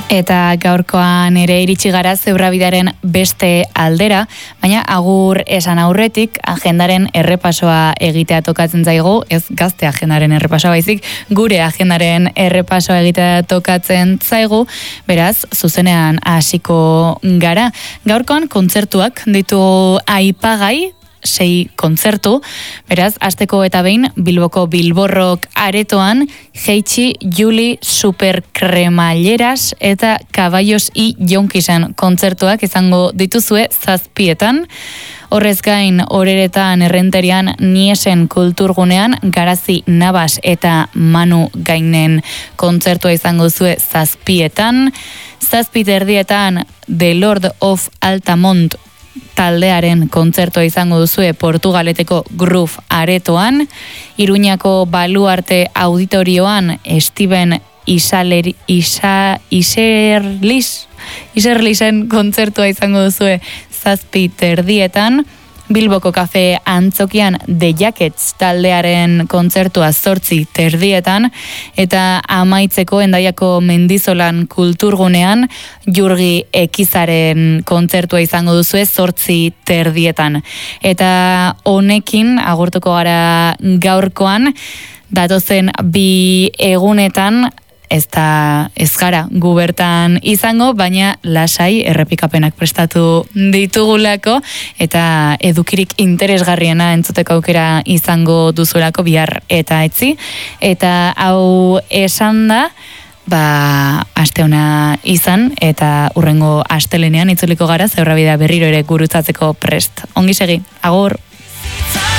Eta gaurkoan ere iritsi gara Zebrabidaren beste aldera, baina agur esan aurretik agendaren errepasoa egitea tokatzen zaigu, ez gazte agendaren errepasoa baizik, gure agendaren errepasoa egitea tokatzen zaigu, beraz, zuzenean hasiko gara. Gaurkoan kontzertuak ditu aipagai, 6 kontzertu, beraz, hasteko eta behin Bilboko Bilborrok aretoan Jeitsi Juli Supercremalleras eta Caballos y Jonkisen kontzertuak izango dituzue 7etan. Horrez gain, Oreretan, Errenterian, Niesen kulturgunean, Garazi Navas eta Manu Gainen kontzertua izango zue 7etan. 7:30 The Lord of Altamont taldearen kontzertua izango duzue Portugaleteko Groove aretoan, Iruñako Baluarte auditorioan Steven Iserlisen kontzertua izango duzue 7:30, Bilboko Kafe Antzokian The Jackets taldearen kontzertua 8:30, eta amaitzeko Hendaiako Mendizolan kulturgunean Jurgi Ekizaren kontzertua izango duzue 8:30. Eta honekin agurtuko gara gaurkoan, datozen 2 egunetan ez gara gubertan izango, baina lasai errepikapenak prestatu ditugulako eta edukirik interesgarriena entzuteko aukera izango duzulako bihar eta etzi. Eta hau esan da, aste ona izan eta hurrengo astelenean itzuliko gara Zebrabidea berriro ere gurutzatzeko prest. Ongi segi, agur!